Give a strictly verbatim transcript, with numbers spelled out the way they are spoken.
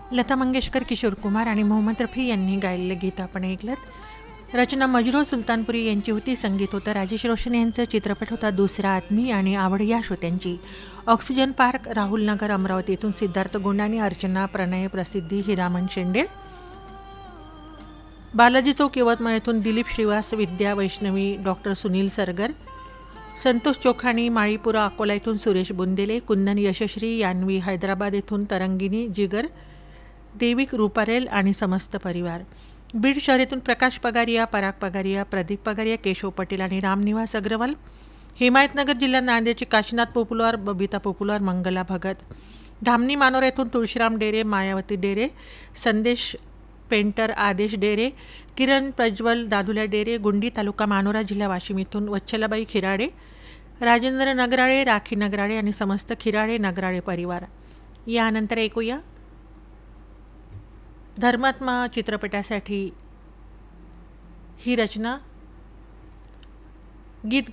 लता मंगेशकर, किशोर कुमार आणि मोहम्मद रफी यांनी गायलेलं गीत आपण ऐकलं. रचना मजरू सुलतानपुरी यांची होती. संगीत होतं राजेश रोशन यांचं. चित्रपट होता दुसरा आदमी आणि आवड या श्रोत्यांची. ऑक्सिजन पार्क, राहुल नगर, अमरावती येथून सिद्धार्थ गोंडाणी, अर्चना प्रणय प्रसिद्धी, हिरामन शेंडे. बालाजी चौक यवतमाळ येथून दिलीप श्रीवास, विद्या वैष्णवी, डॉक्टर सुनील सरगर, संतोष चोखाणी, माळीपुरा अकोला येथून सुरेश बुंदेले, कुंदन यशश्री, यान्वी हैदराबाद येथून तरंगिनी जिगर, देविक रुपारेल आणि समस्त परिवार. बीड शहर येथून प्रकाश पगारिया, पराग पगारिया, प्रदीप पगारिया, केशव पटेल आणि रामनिवास अग्रवाल. हिमायतनगर जिल्हा नांदेडची काशीनाथ पोपुलवार, बबिता पोपुलवार, मंगला भगत. धामणी मानोरा येथून तुळशीराम डेरे, मायावती डेरे, संदेश पेंटर, आदेश डेरे, किरण प्रज्वल, दादुल्या डेरे. गुंडी तालुका मानोरा जिल्हा वाशिम येथून वच्छलाबाई खिराडे, राजेंद्र नगराळे, राखी नगराळे आणि समस्त खिराडे नगराळे परिवार. यानंतर ऐकूया धर्मात्मा चित्रपटासाठी ही रचना. गीत